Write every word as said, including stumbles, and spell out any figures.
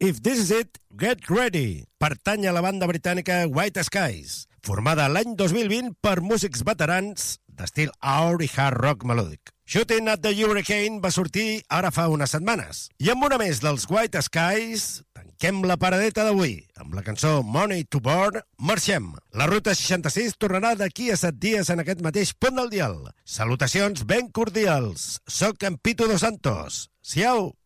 If This Is It, Get Ready. Pertany a la banda britànica White Skies, formada l'any dos mil vint per músics veterans d'estil hour i hard rock melòdic. Shooting at the Hurricane va sortir ara fa unes setmanes. I amb una més dels White Skies, tanquem la paradeta d'avui. Amb la cançó Money to Burn, marxem. La Ruta seixanta-sis tornarà d'aquí a set dies en aquest mateix punt del dial. Salutacions ben cordials. Soc en Pitu Dos Santos. Siau!